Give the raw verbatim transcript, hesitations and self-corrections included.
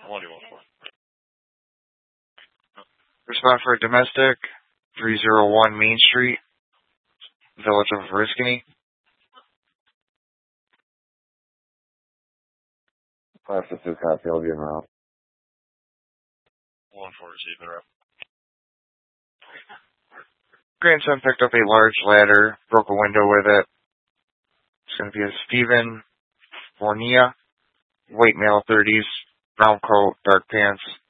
What do you want for? Respond for a domestic, three oh one Main Street, Village of Oriskany. Class of two copy, I'll be en route. One for receiving rep. Grandson picked up a large ladder, broke a window with it. It's going to be a Stephen Fornia, white male, thirties, brown coat, dark pants,